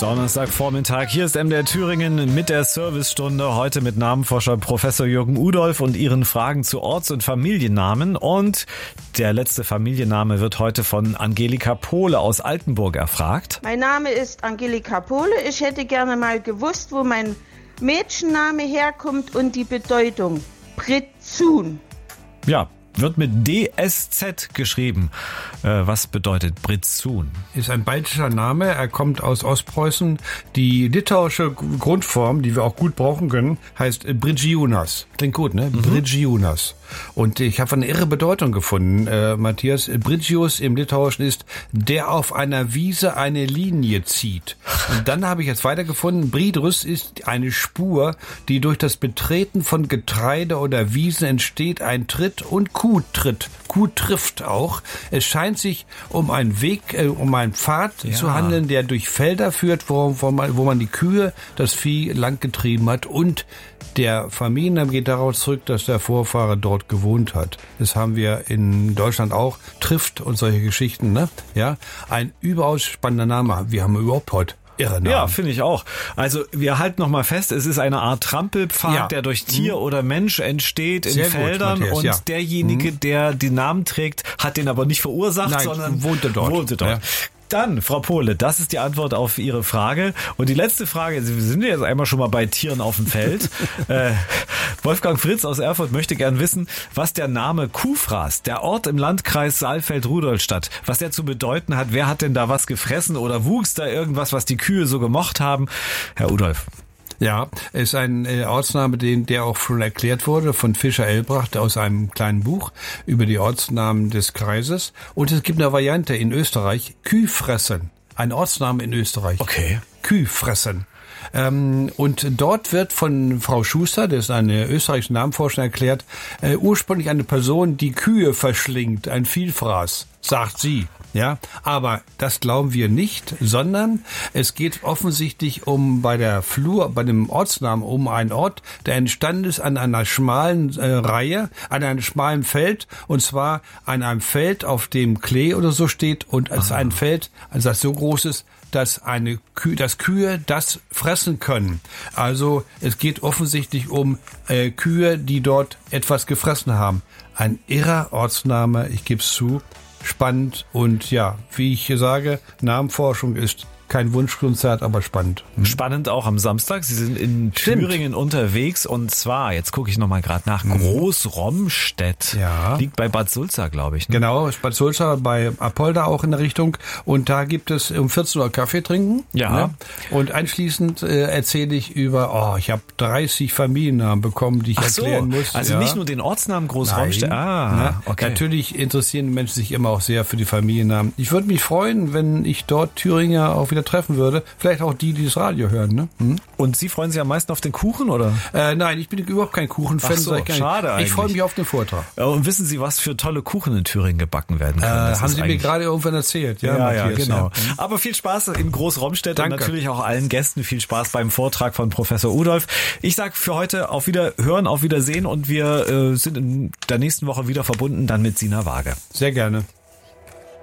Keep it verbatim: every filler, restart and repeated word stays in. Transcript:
Donnerstagvormittag. Hier ist M D R Thüringen mit der Servicestunde. Heute mit Namenforscher Professor Jürgen Udolph und Ihren Fragen zu Orts- und Familiennamen. Und der letzte Familienname wird heute von Angelika Pohle aus Altenburg erfragt. Mein Name ist Angelika Pohle. Ich hätte gerne mal gewusst, wo mein Mädchenname herkommt und die Bedeutung. Britzun. Ja, wird mit D S Z geschrieben. Äh, was bedeutet Britzun? Ist ein baltischer Name. Er kommt aus Ostpreußen. Die litauische Grundform, die wir auch gut brauchen können, heißt Bridžiūnas. Klingt gut, ne? Mhm. Bridžiūnas. Und ich habe eine irre Bedeutung gefunden, äh, Matthias. Bridžius im Litauischen ist, der auf einer Wiese eine Linie zieht. Und dann habe ich jetzt weitergefunden, Bridrus ist eine Spur, die durch das Betreten von Getreide oder Wiesen entsteht, ein Tritt und Kuh tritt. Kuh trifft auch. Es scheint sich um einen Weg, äh, um einen Pfad ja. zu handeln, der durch Felder führt, wo, wo, man, wo man die Kühe, das Vieh langgetrieben hat. Und der Familienname geht daraus zurück, dass der Vorfahre dort gewohnt hat. Das haben wir in Deutschland auch. Trifft und solche Geschichten, ne? Ja. Ein überaus spannender Name. Wir haben überhaupt heute irre Namen. Ja, finde ich auch. Also wir halten noch mal fest, es ist eine Art Trampelpfad, ja. der durch Tier mhm. oder Mensch entsteht in Sehr Feldern gut, Matthias, und ja. derjenige, mhm. der den Namen trägt, hat den aber nicht verursacht, Nein, sondern wohnte dort. Wohnte dort. Ja. Dann, Frau Pohle, das ist die Antwort auf Ihre Frage. Und die letzte Frage, wir sind jetzt einmal schon mal bei Tieren auf dem Feld. äh, Wolfgang Fritz aus Erfurt möchte gern wissen, was der Name Kuhfraß, der Ort im Landkreis Saalfeld-Rudolstadt, was der zu bedeuten hat. Wer hat denn da was gefressen oder wuchs da irgendwas, was die Kühe so gemocht haben? Herr Udolph. Ja, ist ein äh, Ortsname, den, der auch schon erklärt wurde von Fischer Elbracht aus einem kleinen Buch über die Ortsnamen des Kreises. Und es gibt eine Variante in Österreich, Kühfressen. Ein Ortsname in Österreich. Okay. Kühfressen. Ähm, und dort wird von Frau Schuster, das ist eine österreichische Namenforscherin, erklärt, äh, ursprünglich eine Person, die Kühe verschlingt, ein Vielfraß, sagt sie. Ja, aber das glauben wir nicht, sondern es geht offensichtlich um bei der Flur, bei dem Ortsnamen um einen Ort, der entstanden ist an einer schmalen äh, Reihe, an einem schmalen Feld, und zwar an einem Feld, auf dem Klee oder so steht, und als ein Feld, also das so groß ist, dass eine Kühe, dass Kühe das fressen können. Also es geht offensichtlich um äh, Kühe, die dort etwas gefressen haben. Ein irrer Ortsname, ich gebe es zu. Spannend und ja, wie ich hier sage, Namenforschung ist kein Wunschkonzert, aber spannend. Hm. Spannend auch am Samstag. Sie sind in Stimmt. Thüringen unterwegs, und zwar, jetzt gucke ich nochmal gerade nach, mhm. Großromstedt. Ja. Liegt bei Bad Sulza, glaube ich. Ne? Genau, Bad Sulza, bei Apolda auch in der Richtung. Und da gibt es um vierzehn Uhr Kaffee trinken. Ja. Ne? Und anschließend äh, erzähle ich über, oh, ich habe dreißig Familiennamen bekommen, die ich Ach so, erklären muss. Also ja. nicht nur den Ortsnamen Großromstedt. Ah, ne? okay. Natürlich interessieren die Menschen sich immer auch sehr für die Familiennamen. Ich würde mich freuen, wenn ich dort Thüringer auch wieder treffen würde. Vielleicht auch die, die das Radio hören. Ne? Hm? Und Sie freuen sich am meisten auf den Kuchen, oder? Äh, nein, ich bin überhaupt kein Kuchenfan. Ach so, schade eigentlich. Ich freue mich auf den Vortrag. Und wissen Sie, was für tolle Kuchen in Thüringen gebacken werden Äh, können? haben Sie mir gerade irgendwann erzählt. Ja, ja, ja, Matthias, genau. Ja. Aber viel Spaß in Großromstedt. Danke. Und natürlich auch allen Gästen viel Spaß beim Vortrag von Professor Udolph. Ich sage für heute auf Wiederhören, auf Wiedersehen, und wir äh, sind in der nächsten Woche wieder verbunden, dann mit Sina Waage. Sehr gerne.